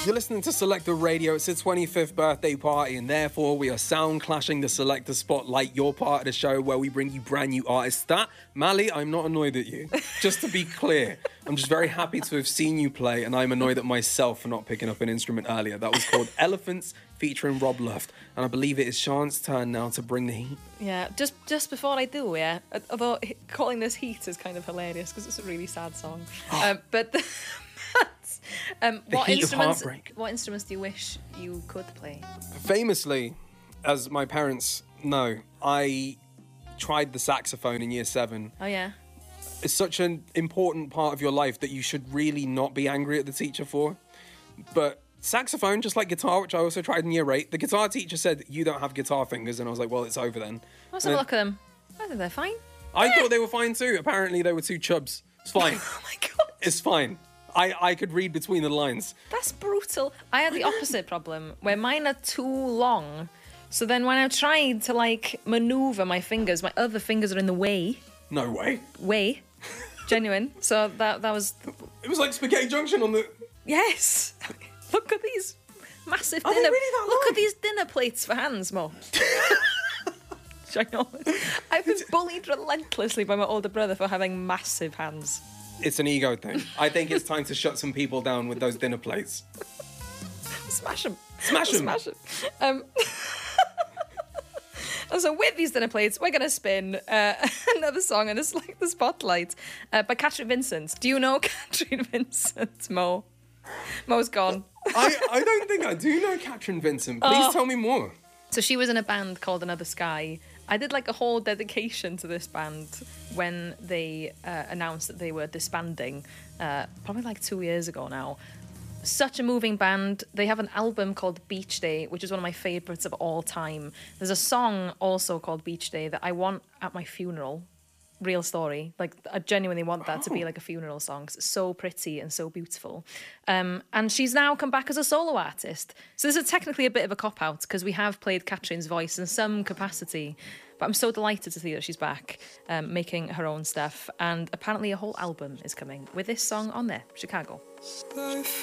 You're listening to Selector Radio. It's its 25th birthday party, and therefore we are sound clashing the Selector Spotlight, your part of the show where we bring you brand new artists. That, Mally, I'm not annoyed at you. Just to be clear, I'm just very happy to have seen you play, and I'm annoyed at myself for not picking up an instrument earlier. That was called Elephants, featuring Rob Luft, and I believe it is Sean's turn now to bring the heat. Yeah, just before I do, yeah, although calling this Heat is kind of hilarious because it's a really sad song. What instruments do you wish you could play? Famously, as my parents know, I tried the saxophone in year 7. Oh, yeah. It's such an important part of your life that you should really not be angry at the teacher for. But saxophone, just like guitar, which I also tried in year 8, the guitar teacher said, you don't have guitar fingers, and I was like, well, it's over then. Let's have a look at them. I think they're fine. I thought they were fine too. Apparently they were 2 chubs. It's fine. Oh my God. It's fine. I could read between the lines. That's brutal. I had the opposite problem, where mine are too long. So then when I tried to, manoeuvre my fingers, my other fingers are in the way. No way. Way. Genuine. So that was... It was like Spaghetti Junction on the... Yes. Look at these massive Are dinner... they really that long? Look at these dinner plates for hands, Mo. Ginormous. I've been bullied relentlessly by my older brother for having massive hands. It's an ego thing. I think it's time to shut some people down with those dinner plates. Smash them. Smash them. Smash them. So with these dinner plates, we're going to spin another song, and it's like the Spotlight by Catherine Vincent. Do you know Catherine Vincent, Mo? Mo's gone. I don't think I do know Catherine Vincent. Please tell me more. So she was in a band called Another Sky. I did a whole dedication to this band when they announced that they were disbanding, probably 2 years ago now. Such a moving band. They have an album called Beach Day, which is one of my favourites of all time. There's a song also called Beach Day that I want at my funeral. Real story. I genuinely want that to be a funeral song. 'Cause it's so pretty and so beautiful. And she's now come back as a solo artist. So this is technically a bit of a cop-out because we have played Catherine's voice in some capacity. But I'm so delighted to see that she's back making her own stuff. And apparently a whole album is coming with this song on there, Chicago. Life